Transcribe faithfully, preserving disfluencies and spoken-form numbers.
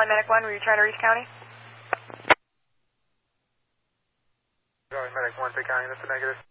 Medic one, were you trying to reach County? Charlie Medic one, to County, that's a negative.